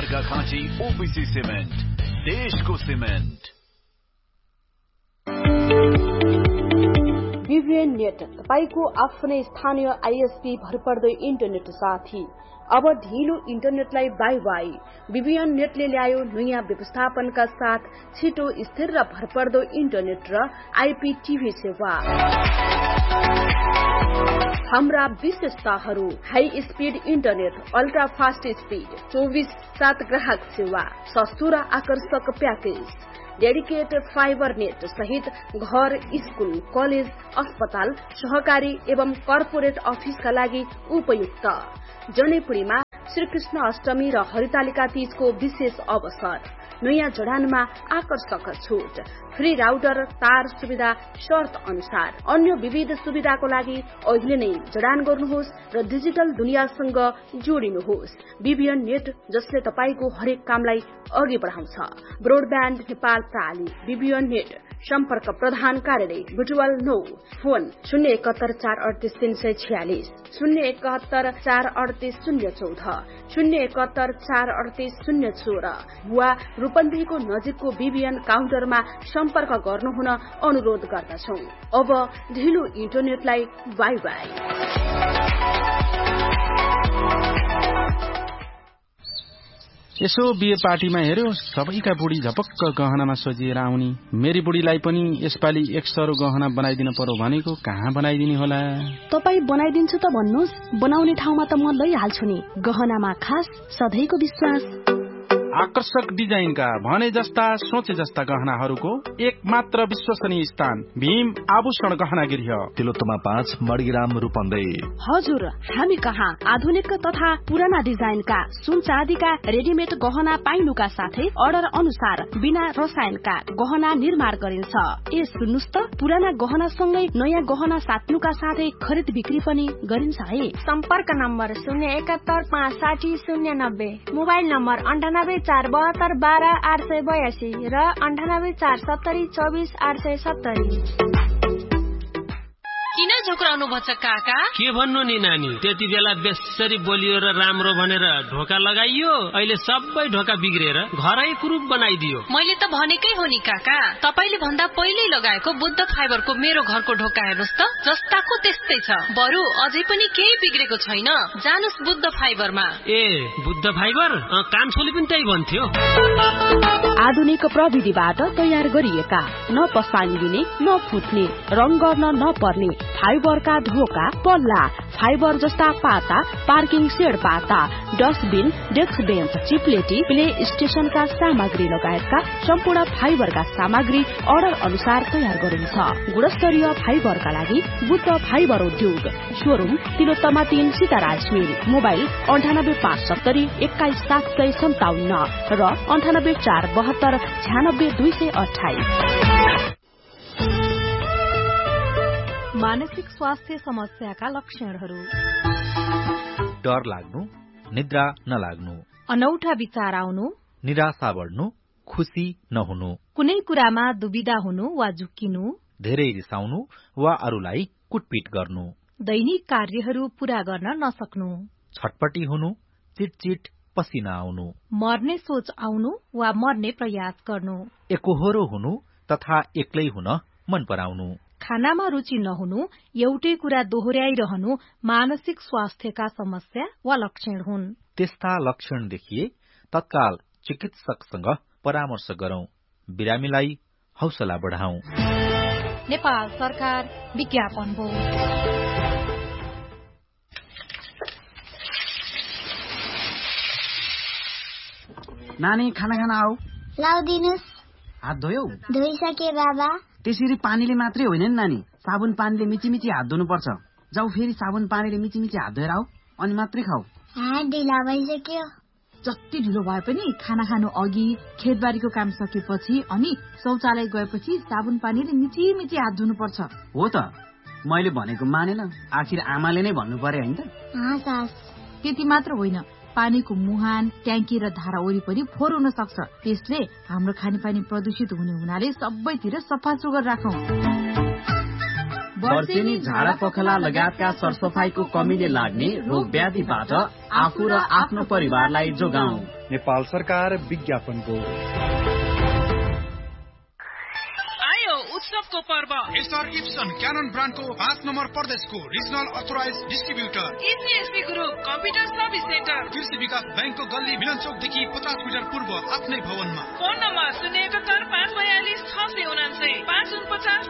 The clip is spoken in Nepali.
अर्घा खाँची ओपीसी सिमेन्ट, देशको सिमेन्ट। बीबीएन नेट, तपाईको आफ्नै स्थानीय आईएसपी भरपर्दो इन्टरनेट साथी। अब ढिलो इन्टरनेटलाई बाई बाई। बीबीएन नेटले ल्यायो नयाँ व्यवस्थापनका साथ छिटो, स्थिर र भरपर्दो इन्टरनेट र आईपीटीभी सेवा। हाम्रा विशेषताहरू: high speed internet, ultra fast speed, 24/7 ग्राहक सेवा, सस्तो र आकर्षक प्याकेज, डेडिकेटेड फाइबर नेट सहित घर, स्कूल, कलेज, अस्पताल, सहकारी एवं कर्पोरेट अफिसका लागि उपयुक्त। जनैपुरीमा श्रीकृष्ण अष्टमी र हरितालिका तीजको विशेष अवसर। नयाँ जडानमा आकर्षक छुट, फ्री राउटर, तार सुविधा शर्त अनुसार। अन्य विविध सुविधाको लागि अहिले नै जडान गर्नुहोस् र डिजिटल दुनियाँसँग जोडिनुहोस्। बीबीएन नेट, जसले तपाईको हरेक कामलाई अघि बढाउँछ। ब्रोडब्यान्ड नेपाल प्राली। बीबीएन नेट, सम्पर्क प्रधान कार्यालय बुटवल 9, फोन 071 438 346, 071 438 014, 071 438 016 वा रूपन्देहीको नजिकको बीबीएन काउन्टरमा सम्पर्क गर्नुहुन अनुरोध गर्दछौं। अब ढिलो इन्टरनेटलाई बाई बाई। यसो बिहे पार्टीमा हेर्यो, सबैका बुढी झपक्क गहनामा सजिएर आउने। मेरी बुढीलाई पनि यसपालि 100 गहना बनाइदिन पर्यो भनेको, कहाँ बनाइदिने होला? तपाई बनाइदिन्छु त भन्नुहोस्, बनाउने ठाउँमा त म लैहाल्छु नि। गहनामा खास सधैँको विश्वास। आकर्षक डिजाइनका, भने जस्ता सोचे जस्ता गहनाहरूको एकमात्र विश्वसनीय स्थान भीम आभूषण गहना गृह, तिलोत्तमा 5, मडगिराम, रूपन्देही। हजुर, हामी कहाँ आधुनिक तथा पुराना डिजाइनका सुन चाँदीका रेडिमेड गहना पाइनुका साथै अर्डर अनुसार बिना रसायनका गहना निर्माण गरिन्छ। ए सुन्नुस् त, पुराना गहना सँगै नयाँ गहना साट्नुका साथै खरिद बिक्री पनि गरिन्छ है। सम्पर्क नम्बर 071 560 090, मोबाइल नम्बर 98 472 12 882 र 98 470 24 870। किन झोक्राउनु भन्छ काका? के भन्नु नि नानी, त्यति बेला बेसरी बोलियो र राम्रो भनेर ढोका लगाइयो, अहिले सबै ढोका बिग्रेर घरै कुरूप बनाइदियो। मैले त भनेकै हो नि काका, तपाईले भन्दा पहिल्यै लगाएको बुद्ध फाइबरको मेरो घरको ढोका हेर्नुस् त, जस्ताको त्यस्तै छ। बरु अझै पनि केही बिग्रेको छैन। जानुस् बुद्ध फाइबरमा। ए बुद्ध फाइबर? कान्छोले पनि त्यही भन्थ्यो। आधुनिक प्रविधिबाट तयार गरिएका, न पसाइदिने न फुट्ने, रङ गर्न नपर्ने फाइबरका ढोका, पल्ला, फाइबर जस्ता पाता, पार्किङ सेड पाता, डस्टबिन, डेस्क बेन्च, चिप्लेटी, प्ले स्टेशनका सामग्री लगायतका सम्पूर्ण फाइबरका सामग्री अर्डर अनुसार तयार गरिन्छ। गुणस्तरीय फाइबरका लागि बुद्ध फाइबर उद्योग, शोरूम तिलोत्तमा 3, सीताराज मिल, मोबाइल 98 570 21 757 र 98 472 96 228। मानसिक स्वास्थ्य समस्याका लक्षणहरू: डर लाग्नु, निद्रा नलाग्नु, अनौठा विचार आउनु, निराशा बढ्नु, खुशी नहुनु, कुनै कुरामा दुविधा हुनु वा झुक्किनु, धेरै रिसाउनु वा अरूलाई कुटपिट गर्नु, दैनिक कार्यहरू पूरा गर्न नसक्नु, छटपटी हुनु, चिटचिट पसिना आउनु, मर्ने सोच आउनु वा मर्ने प्रयास गर्नु, एकोहोरो हुनु तथा एक्लै हुन मन पराउनु, खानामा रुचि नहुनु, एउटै कुरा दोहोर्याइरहनु मानसिक स्वास्थ्यका समस्या वा लक्षण हुन्। त्यस्ता लक्षण देखिए तत्काल चिकित्सकसँग परामर्श गरौं। बिरामीलाई हौसला बढाउँ। नेपाल सरकार विज्ञापन हो। नानी खाना खाना आऊ। लाउदिनुस्। हात धोयौ? धोइसके बाबा। त्यसरी पानीले मात्रै होइन नि नानी, साबुन पानीले मिची हात धुनु पर्छ। जाऊ फेरि साबुन पानीले मिची हात धोएर आऊ, अनि मात्रै खाऊ। हात ढिला भइसक्यो। जति ढिलो भए पनि खाना खानु अघि, खेतबारीको काम सकेपछि अनि शौचालय गएपछि साबुन पानीले मिची हात धुनु पर्छ। हो त, मैले भनेको मानेन, आखिर आमाले नै भन्नु पर्यो हैन त। त्यति मात्र होइन, पानीको मुहान, ट्याङ्की र धारा वरिपरि फोहोर हुन सक्छ। त्यसले हाम्रो खानेपानी प्रदूषित हुनाले सबैतिर सफा सुग्घर राखौं। वर्षेनी, झाडा पखला लगायतका सरसफाईको कमीले लाग्ने रोग व्याधिबाट आफू र आफ्नो परिवारलाई जोगाऊ। नेपाल सरकार विज्ञापनको उत्सवको पर्व एसआर इप्सन क्यानन ब्रान्डको 5 नम्बर प्रदेशको regional authorise distributor इजिएसपी group computer service centre कृषि विकास बैंकको गल्ली मिलनचोकदेखि 50 मिटर पूर्व आफ्नै भवनमा फोन नम्बर 071 542 699 549